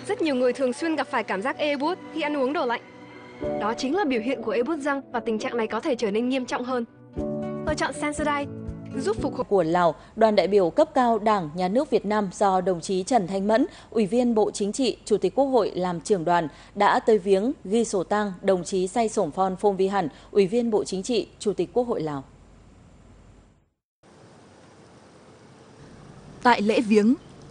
Rất nhiều người thường xuyên gặp phải cảm giác ê buốt khi ăn uống đồ lạnh. Đó chính là biểu hiện của ê buốt răng và tình trạng này có thể trở nên nghiêm trọng hơn. Tôi chọn Sensodyne giúp phục hồi. Của Lào, đoàn đại biểu cấp cao Đảng, Nhà nước Việt Nam do đồng chí Trần Thanh Mẫn, Ủy viên Bộ Chính trị, Chủ tịch Quốc hội làm trưởng đoàn đã tới viếng ghi sổ tang đồng chí Say Sổm Phon Phôm Vi Hẳn, Ủy viên Bộ Chính trị, Chủ tịch Quốc hội Lào. Tại lễ viếng,